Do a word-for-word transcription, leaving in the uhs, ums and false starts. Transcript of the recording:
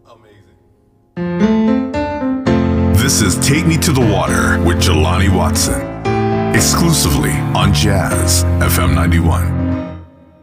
This is Take Me to the Water with Jelani Watson, exclusively on Jazz F M ninety-one.